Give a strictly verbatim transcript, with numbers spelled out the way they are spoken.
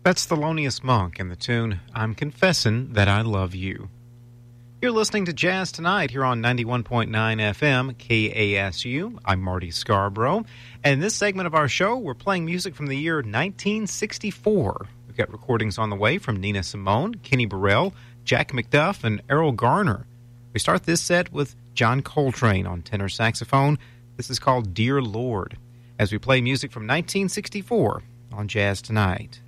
That's Thelonious Monk and the tune, I'm Confessing That I Love You. You're listening to Jazz Tonight here on ninety-one point nine F M K A S U. I'm Marty Scarborough. And in this segment of our show, we're playing music from the year nineteen sixty-four. We've got recordings on the way from Nina Simone, Kenny Burrell, Jack McDuff, and Errol Garner. We start this set with John Coltrane on tenor saxophone. This is called Dear Lord, as we play music from nineteen sixty-four on Jazz Tonight.